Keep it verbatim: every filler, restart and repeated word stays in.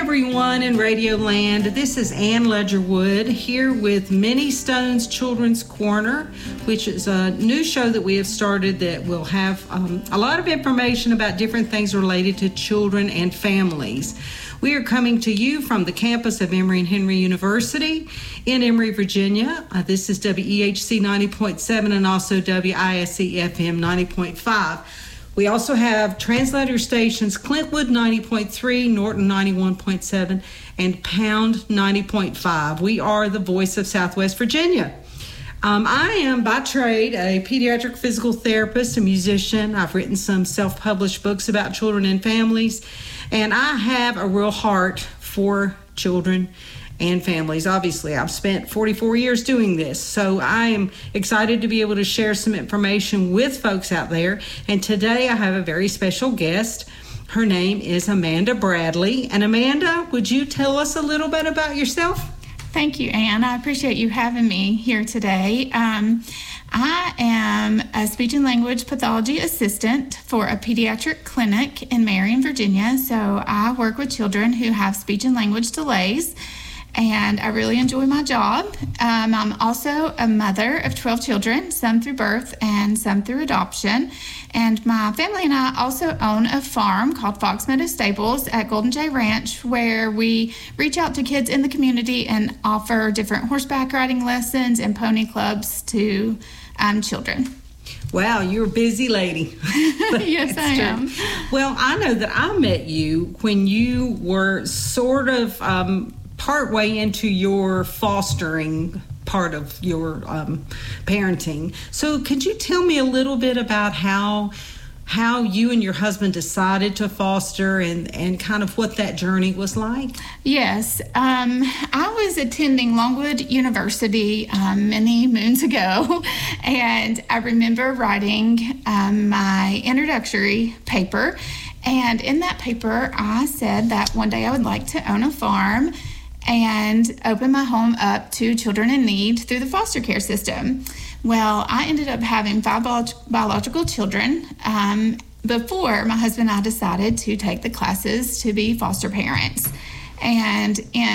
everyone in Radio Land. This is Ann Ledgerwood here with Many Stones Children's Corner, which is a new show that we have started that will have um, a lot of information about different things related to children and families. We are coming to you from the campus of Emory and Henry University in Emory, Virginia. Uh, this is W E H C ninety point seven and also W I S E F M ninety point five. We also have translator stations Clintwood ninety point three, Norton ninety-one point seven, and Pound ninety point five. We are the voice of Southwest Virginia. Um, I am by trade a pediatric physical therapist, a musician. I've written some self-published books about children and families, and I have a real heart for children and families. Obviously, I've spent forty-four years doing this, so I am excited to be able to share some information with folks out there. And today I have a very special guest. Her name is Amanda Bradley. And Amanda, would you tell us a little bit about yourself? Thank you, Ann. I appreciate you having me here today. Um, I am a speech and language pathology assistant for a pediatric clinic in Marion, Virginia. So I work with children who have speech and language delays, and I really enjoy my job. Um, I'm also a mother of twelve children, some through birth and some through adoption. And my family and I also own a farm called Fox Meadow Stables at Golden Jay Ranch, where we reach out to kids in the community and offer different horseback riding lessons and pony clubs to um, children. Wow, you're a busy lady. Yes, I true. am. Well, I know that I met you when you were sort of um, partway into your fostering part of your um, parenting. So could you tell me a little bit about how how you and your husband decided to foster and, and kind of what that journey was like? Yes. Um, I was attending Longwood University um, many moons ago, and I remember writing um, my introductory paper. And in that paper, I said that one day I would like to own a farm and open my home up to children in need through the foster care system. Well, I ended up having five bio- biological children um, before my husband and I decided to take the classes to be foster parents. And in